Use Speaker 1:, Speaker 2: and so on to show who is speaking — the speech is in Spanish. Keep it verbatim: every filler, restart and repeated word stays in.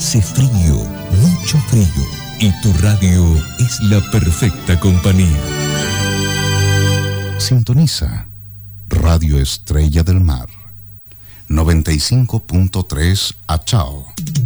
Speaker 1: Hace frío, mucho frío, y tu radio es la perfecta compañía.
Speaker 2: Sintoniza Radio Estrella del Mar, noventa y cinco punto tres Achao.